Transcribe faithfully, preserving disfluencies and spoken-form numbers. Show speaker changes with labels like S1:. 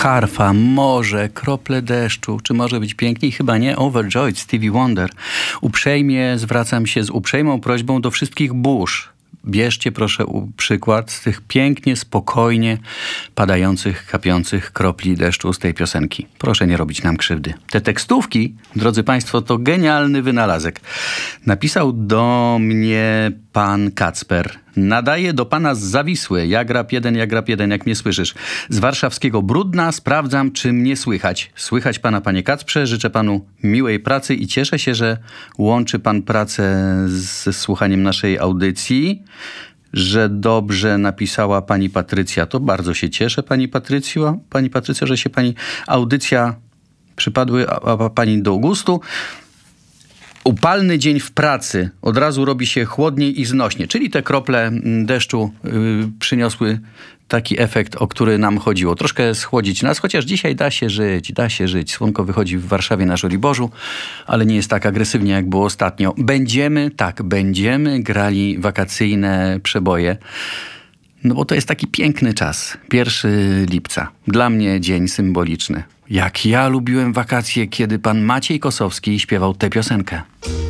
S1: harfa, morze, krople deszczu. Czy może być piękniej? Chyba nie. Overjoyed, Stevie Wonder. Uprzejmie zwracam się z uprzejmą prośbą do wszystkich burz. Bierzcie proszę przykład z tych pięknie, spokojnie padających, kapiących kropli deszczu z tej piosenki. Proszę nie robić nam krzywdy. Te tekstówki, drodzy Państwo, to genialny wynalazek. Napisał do mnie pan Kacper. Nadaję do pana z Zawisły. Ja grab jeden, ja grab jeden, jak mnie słyszysz. Z warszawskiego Brudna sprawdzam, czy mnie słychać. Słychać pana, panie Kacprze. Życzę panu miłej pracy i cieszę się, że łączy pan pracę ze słuchaniem naszej audycji. Że dobrze napisała pani Patrycja. To bardzo się cieszę, pani Patrycjo. Pani Patrycjo, że się pani audycja przypadły, a, a pani do gustu. Upalny dzień w pracy, od razu robi się chłodniej i znośnie. Czyli te krople deszczu y, przyniosły taki efekt, o który nam chodziło. Troszkę schłodzić nas, chociaż dzisiaj da się żyć, da się żyć. Słonko wychodzi w Warszawie na Żoliborzu, ale nie jest tak agresywnie, jak było ostatnio. Będziemy, tak, będziemy grali wakacyjne przeboje. No bo to jest taki piękny czas. pierwszego lipca. Dla mnie dzień symboliczny. Jak ja lubiłem wakacje, kiedy pan Maciej Kosowski śpiewał tę piosenkę.